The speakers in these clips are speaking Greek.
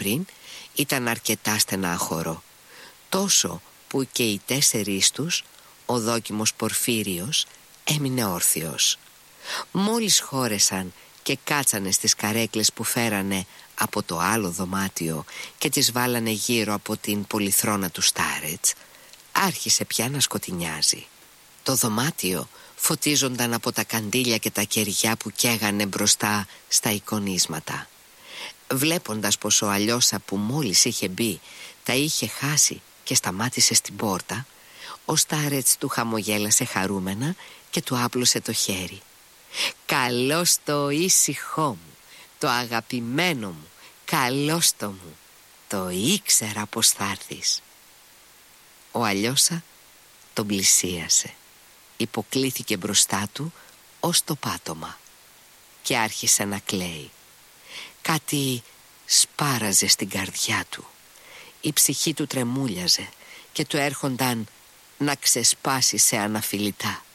πριν ήταν αρκετά στενάχωρο, τόσο που και οι 4 τους, ο δόκιμος Πορφύριος, έμεινε όρθιος. Μόλις χώρεσαν και κάτσανε στις καρέκλες που φέρανε από το άλλο δωμάτιο και τις βάλανε γύρω από την πολυθρόνα του Στάρετς, άρχισε πια να σκοτεινιάζει. Το δωμάτιο φωτίζονταν από τα καντήλια και τα κεριά που καίγανε μπροστά στα εικονίσματα. Βλέποντας πως ο Αλιώσα που μόλις είχε μπει τα είχε χάσει και σταμάτησε στην πόρτα, ο Στάρετς του χαμογέλασε χαρούμενα και του άπλωσε το χέρι. «Καλώς το ήσυχό μου, το αγαπημένο μου, καλώς το μου, το ήξερα πως θα έρθεις». Ο Αλιώσα τον πλησίασε, υποκλίθηκε μπροστά του ως το πάτωμα και άρχισε να κλαίει. Κάτι σπάραζε στην καρδιά του. Η ψυχή του τρεμούλιαζε και του έρχονταν να ξεσπάσει σε αναφιλητά.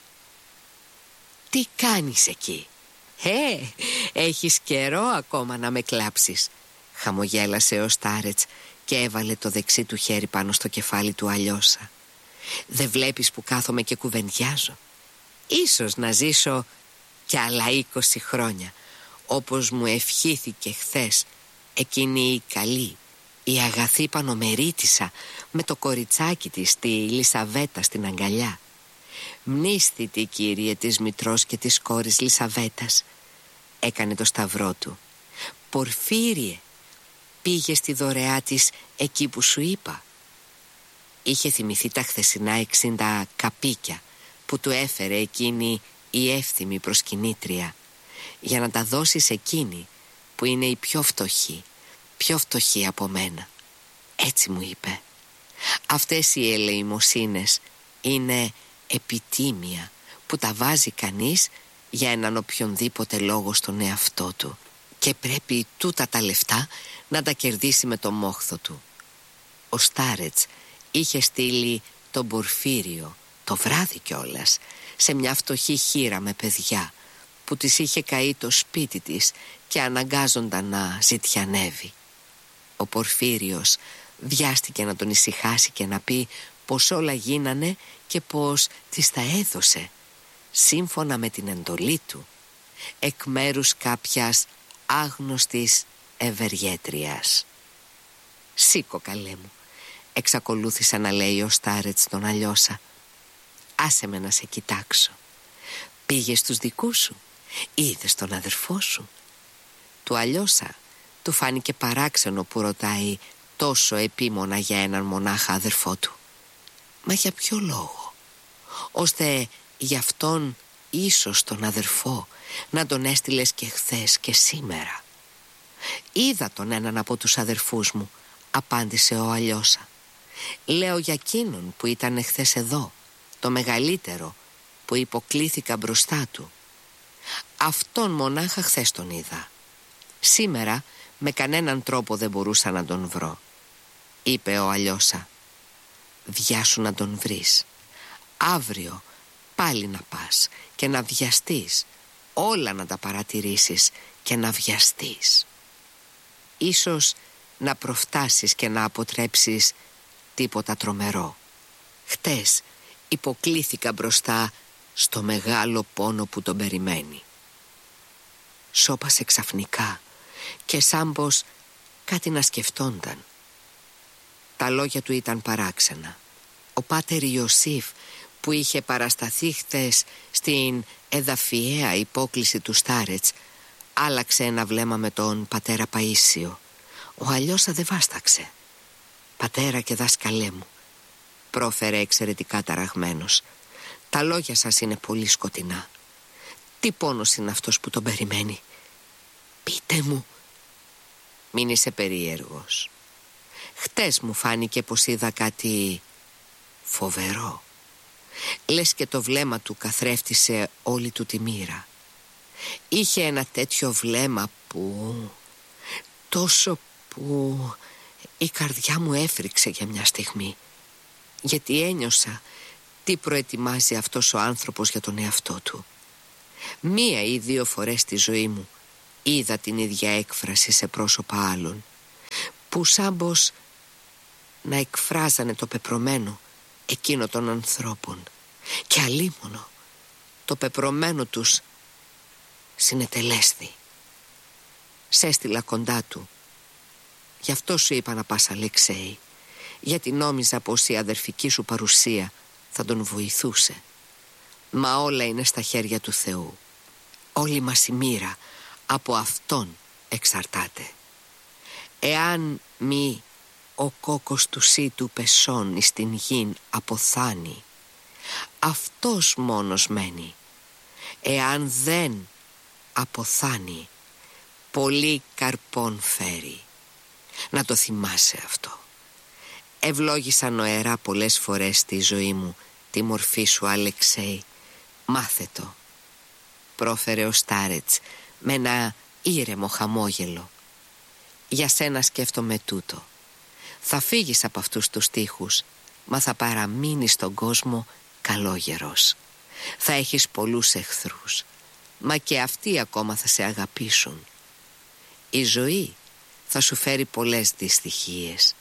«Τι κάνεις εκεί? Έχεις καιρό ακόμα να με κλάψεις», χαμογέλασε ο Στάρετς και έβαλε το δεξί του χέρι πάνω στο κεφάλι του Αλιώσα. «Δεν βλέπεις που κάθομαι και κουβεντιάζω? Ίσως να ζήσω κι άλλα 20 χρόνια, όπως μου ευχήθηκε χθες εκείνη η καλή, η αγαθή Πανομερίτισσα με το κοριτσάκι της, τη Λισαβέτα, στην αγκαλιά. Μνήσθητη, κύριε, της μητρός και της κόρης Λισαβέτας». Έκανε το σταυρό του. «Πορφύριε, πήγε στη δωρεά της εκεί που σου είπα?» Είχε θυμηθεί τα χθεσινά 60 καπίκια που του έφερε εκείνη η εύθυμη προσκυνήτρια, για να τα δώσει σε εκείνη που είναι η πιο φτωχή από μένα. Έτσι μου είπε. Αυτές οι ελεημοσύνες είναι επιτίμια που τα βάζει κανείς για έναν οποιονδήποτε λόγο στον εαυτό του, και πρέπει τούτα τα λεφτά να τα κερδίσει με το μόχθο του. Ο Στάρετς είχε στείλει τον Πορφύριο το βράδυ κιόλας σε μια φτωχή χήρα με παιδιά που της είχε καεί το σπίτι της και αναγκάζονταν να ζητιανεύει. Ο Πορφύριος βιάστηκε να τον ησυχάσει και να πει πως όλα γίνανε και πως της τα έδωσε σύμφωνα με την εντολή του, εκ μέρους κάποιας άγνωστης ευεργέτριας. «Σήκω, καλέ μου», εξακολούθησε να λέει ο Στάρετς τον Αλιώσα. «Άσε με να σε κοιτάξω. Πήγες στους δικούς σου? Είδες τον αδερφό σου?» Του Αλιώσα του φάνηκε παράξενο που ρωτάει τόσο επίμονα για έναν μονάχα αδερφό του. Μα για ποιο λόγο? Ώστε γι' αυτόν ίσως τον αδερφό να τον έστειλες και χθες και σήμερα? «Είδα τον έναν από τους αδερφούς μου», απάντησε ο Αλιώσα. «Λέω για εκείνον που ήταν χθες εδώ, το μεγαλύτερο που υποκλήθηκα μπροστά του. Αυτόν μονάχα χθες τον είδα. Σήμερα με κανέναν τρόπο δεν μπορούσα να τον βρω», είπε ο Αλιώσα. «Βιάσου να τον βρεις. Αύριο πάλι να πας και να βιαστείς, όλα να τα παρατηρήσεις και να βιαστείς. Ίσως να προφτάσεις και να αποτρέψεις τίποτα τρομερό. Χτες υποκλήθηκα μπροστά στο μεγάλο πόνο που τον περιμένει». Σώπασε ξαφνικά και σαν πως κάτι να σκεφτόνταν. Τα λόγια του ήταν παράξενα. Ο πάτερ Ιωσήφ που είχε παρασταθεί χθες στην εδαφιαία υπόκλιση του Στάρετς άλλαξε ένα βλέμμα με τον πατέρα Παΐσιο. Ο Αλιώσα δεν βάσταξε. «Πατέρα και δάσκαλέ μου», πρόφερε εξαιρετικά ταραγμένος, «τα λόγια σας είναι πολύ σκοτεινά. Τι πόνος είναι αυτός που τον περιμένει? Πείτε μου». «Μην είσαι περίεργος. Χτες μου φάνηκε πως είδα κάτι φοβερό. Λες και το βλέμμα του καθρέφτισε όλη του τη μοίρα. Είχε ένα τέτοιο βλέμμα που η καρδιά μου έφρυξε για μια στιγμή, γιατί ένιωσα τι προετοιμάζει αυτός ο άνθρωπος για τον εαυτό του. 1 ή 2 φορές στη ζωή μου είδα την ίδια έκφραση σε πρόσωπα άλλων. που σάμπος να εκφράζανε το πεπρωμένο εκείνο των ανθρώπων, και αλίμονο το πεπρωμένο τους συνετελέσθη. Σ' έστειλα κοντά του. Γι' αυτό σου είπα να πας, Αλεξέη, γιατί νόμιζα πως η αδερφική σου παρουσία θα τον βοηθούσε. Μα όλα είναι στα χέρια του Θεού. Όλη μας η μοίρα από Αυτόν εξαρτάται. Εάν μη ο κόκκος του σύτου πεσώνει στην γην αποθάνει, αυτός μόνος μένει. Εάν δεν αποθάνει, πολύ καρπόν φέρει. Να το θυμάσαι αυτό. Ευλόγησα νοερά πολλές φορές στη ζωή μου τη μορφή σου, Αλεξέη. Μάθε το. Πρόφερε ο Στάρετς με ένα ήρεμο χαμόγελο. Για σένα σκέφτομαι τούτο. Θα φύγεις από αυτούς τους τοίχους, μα θα παραμείνεις στον κόσμο καλόγερος. Θα έχεις πολλούς εχθρούς, μα και αυτοί ακόμα θα σε αγαπήσουν. Η ζωή θα σου φέρει πολλές δυστυχίες,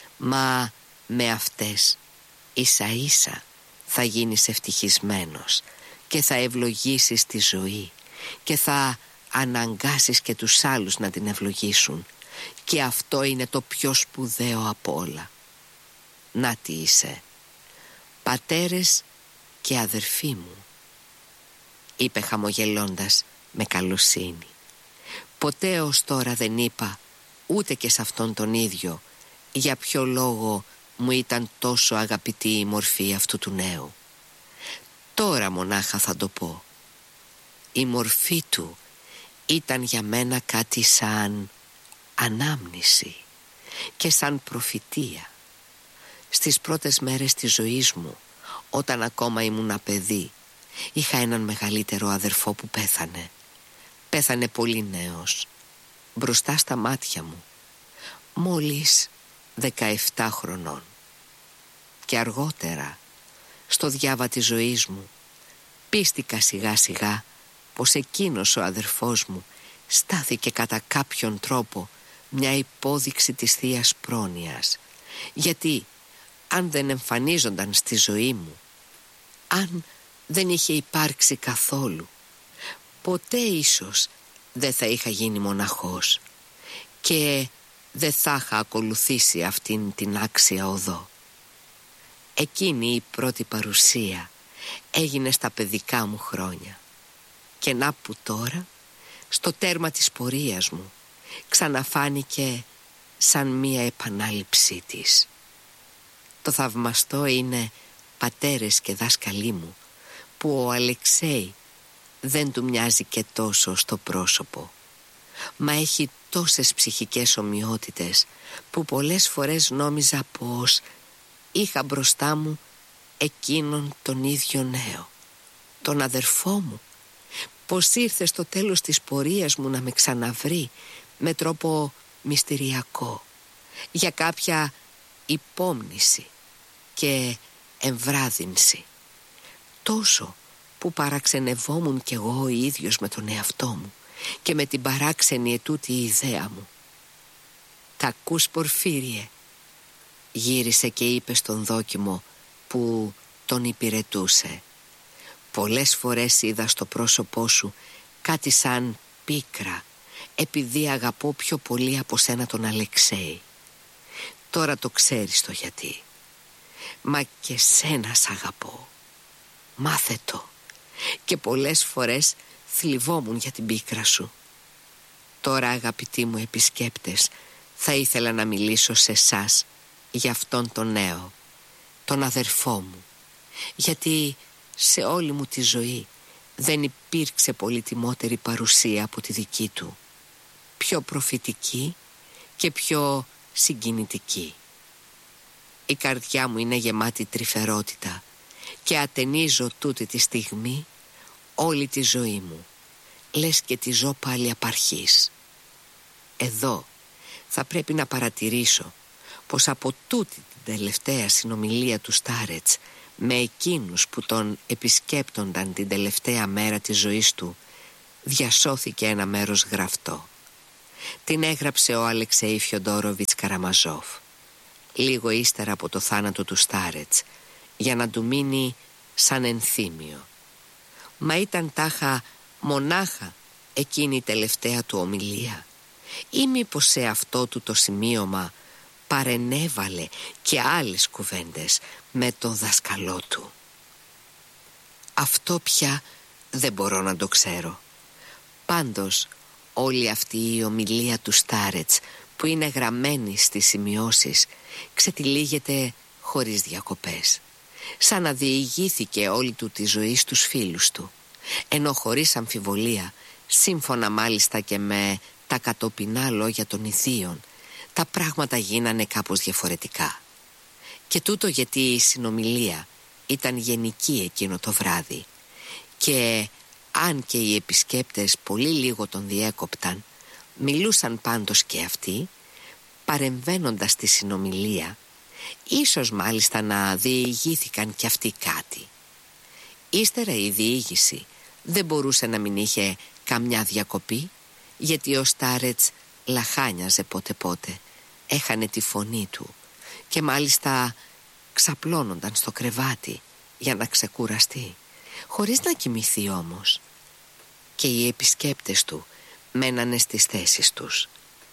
μα με αυτές ίσα ίσα θα γίνεις ευτυχισμένος και θα ευλογήσεις τη ζωή και θα αναγκάσεις και τους άλλους να την ευλογήσουν. Και αυτό είναι το πιο σπουδαίο απ' όλα. Να τι είσαι, πατέρες και αδερφοί μου, είπε χαμογελώντας με καλοσύνη. Ποτέ ως τώρα δεν είπα, ούτε και σε αυτόν τον ίδιο, για ποιο λόγο μου ήταν τόσο αγαπητή η μορφή αυτού του νέου. Τώρα μονάχα θα το πω. Η μορφή του ήταν για μένα κάτι σαν ανάμνηση και σαν προφητεία. Στις πρώτες μέρες της ζωής μου, όταν ακόμα ήμουν παιδί, είχα έναν μεγαλύτερο αδερφό που πέθανε. Πέθανε πολύ νέος, μπροστά στα μάτια μου, μόλις 17 χρονών. Και αργότερα, στο διάβα της ζωής μου, πίστηκα σιγά σιγά πως εκείνος ο αδερφός μου στάθηκε κατά κάποιον τρόπο μια υπόδειξη της Θείας πρόνοιας. Γιατί αν δεν εμφανίζονταν στη ζωή μου, αν δεν είχε υπάρξει καθόλου, ποτέ ίσως δεν θα είχα γίνει μοναχός και δεν θα είχα ακολουθήσει αυτήν την άξια οδό. Εκείνη η πρώτη παρουσία έγινε στα παιδικά μου χρόνια, και να που τώρα, στο τέρμα της πορείας μου, ξαναφάνηκε σαν μία επανάληψή της. Το θαυμαστό είναι, πατέρες και δάσκαλοι μου, που ο Αλεξέη δεν του μοιάζει και τόσο στο πρόσωπο, μα έχει τόσες ψυχικές ομοιότητες που πολλές φορές νόμιζα πως είχα μπροστά μου εκείνον τον ίδιο νέο, τον αδερφό μου, πως ήρθε στο τέλος της πορείας μου να με ξαναβρει με τρόπο μυστηριακό, για κάποια υπόμνηση και εμβράδυνση, τόσο που παραξενευόμουν κι εγώ ο ίδιος με τον εαυτό μου και με την παράξενη ετούτη ιδέα μου. «Τα ακούς, Πορφύριε?» γύρισε και είπε στον δόκιμο που τον υπηρετούσε. «Πολλές φορές είδα στο πρόσωπό σου κάτι σαν πίκρα, επειδή αγαπώ πιο πολύ από σένα τον Αλεξέη. Τώρα το ξέρεις το γιατί. Μα και σένα σ' αγαπώ. Μάθε το. Και πολλές φορές θλιβόμουν για την πίκρα σου. Τώρα, αγαπητοί μου επισκέπτες, θα ήθελα να μιλήσω σε εσάς για αυτόν τον νέο, τον αδερφό μου, γιατί σε όλη μου τη ζωή δεν υπήρξε πολυτιμότερη παρουσία από τη δική του, πιο προφητική και πιο συγκινητική. Η καρδιά μου είναι γεμάτη τρυφερότητα και ατενίζω τούτη τη στιγμή όλη τη ζωή μου, λες και τη ζω πάλι απ' αρχής. Εδώ θα πρέπει να παρατηρήσω πως από τούτη την τελευταία συνομιλία του Στάρετς με εκείνους που τον επισκέπτονταν την τελευταία μέρα της ζωής του, διασώθηκε ένα μέρος γραφτό. Την έγραψε ο Αλεξέη Φιοντόροβιτς Καραμαζόφ λίγο ύστερα από το θάνατο του Στάρετς, για να του μείνει σαν ενθύμιο. Μα ήταν τάχα μονάχα εκείνη η τελευταία του ομιλία, ή μήπως σε αυτό του το σημείωμα παρενέβαλε και άλλες κουβέντες με τον δασκαλό του? Αυτό πια δεν μπορώ να το ξέρω. Πάντως όλη αυτή η ομιλία του Στάρετς, που είναι γραμμένη στις σημειώσεις, ξετυλίγεται χωρίς διακοπές, σαν να διηγήθηκε όλη του τη ζωή στους φίλους του, ενώ χωρίς αμφιβολία, σύμφωνα μάλιστα και με τα κατοπινά λόγια των ιδίων, τα πράγματα γίνανε κάπως διαφορετικά. Και τούτο γιατί η συνομιλία ήταν γενική εκείνο το βράδυ, και αν και οι επισκέπτες πολύ λίγο τον διέκοπταν, μιλούσαν πάντως και αυτοί, παρεμβαίνοντας στη συνομιλία, ίσως μάλιστα να διηγήθηκαν κι αυτοί κάτι. Ύστερα η διήγηση δεν μπορούσε να μην είχε καμιά διακοπή, γιατί ο Στάρετς λαχάνιαζε πότε-πότε, έχανε τη φωνή του και μάλιστα ξαπλώνονταν στο κρεβάτι για να ξεκουραστεί, χωρίς να κοιμηθεί όμως. Και οι επισκέπτες του μένανε στις θέσεις τους.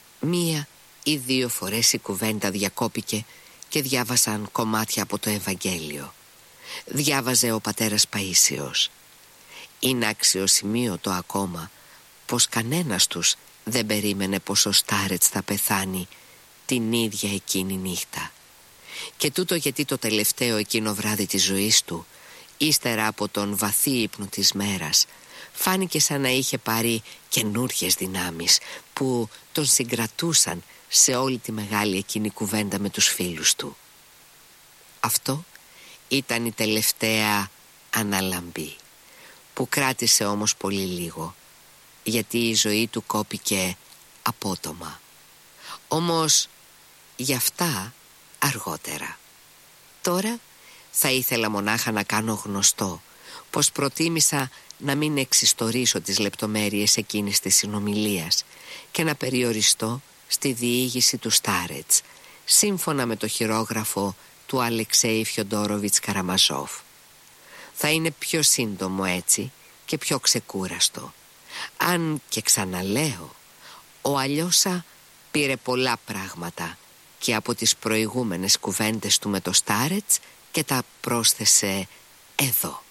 1 ή 2 φορές η κουβέντα διακόπηκε και διάβασαν κομμάτια από το Ευαγγέλιο. Διάβαζε ο πατέρας Παΐσιος. Είναι αξιοσημείωτο ακόμα πως κανένας τους δεν περίμενε πως ο Στάρετς θα πεθάνει την ίδια εκείνη νύχτα. Και τούτο γιατί το τελευταίο εκείνο βράδυ της ζωής του, ύστερα από τον βαθύ ύπνο της μέρας, φάνηκε σαν να είχε πάρει καινούριες δυνάμεις που τον συγκρατούσαν σε όλη τη μεγάλη εκείνη κουβέντα με τους φίλους του. Αυτό ήταν η τελευταία αναλαμπή, που κράτησε όμως πολύ λίγο, γιατί η ζωή του κόπηκε απότομα. Όμως γι' αυτά αργότερα. Τώρα θα ήθελα μονάχα να κάνω γνωστό πως προτίμησα να μην εξιστορήσω τις λεπτομέρειες εκείνης της συνομιλίας και να περιοριστώ στη διήγηση του Στάρετς, σύμφωνα με το χειρόγραφο του Αλεξέη Φιοντόροβιτς Καραμαζόφ. Θα είναι πιο σύντομο έτσι και πιο ξεκούραστο. Αν και ξαναλέω, ο Αλιώσα πήρε πολλά πράγματα και από τις προηγούμενες κουβέντες του με το Στάρετς και τα πρόσθεσε εδώ.